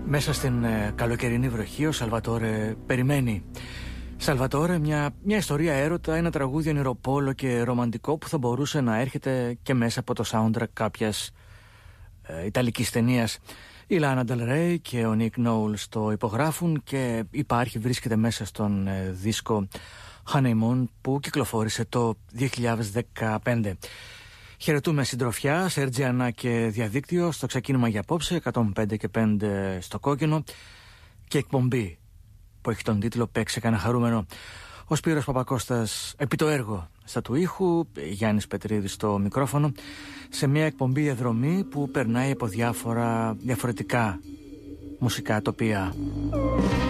Μέσα στην καλοκαιρινή βροχή ο Σαλβατόρε περιμένει. Σαλβατόρε, μια ιστορία έρωτα, ένα τραγούδι ονειροπόλο και ρομαντικό που θα μπορούσε να έρχεται και μέσα από το soundtrack κάποιας ιταλικής ταινίας. Η Λάνα Ντελ Ρέι και ο Νίκ Νόουλς το υπογράφουν και βρίσκεται μέσα στον δίσκο Honeymoon που κυκλοφόρησε το 2015. Χαιρετούμε συντροφιά, Σερτζιανά και διαδίκτυο στο ξεκίνημα για απόψε, 105 και 5 στο κόκκινο, και εκπομπή που έχει τον τίτλο «Παίξε κανένα χαρούμενο». Ο Σπύρος Παπακώστας επί το έργο στα του ήχου, Γιάννης Πετρίδης στο μικρόφωνο, σε μια εκπομπή διαδρομή που περνάει από διαφορετικά μουσικά τοπία.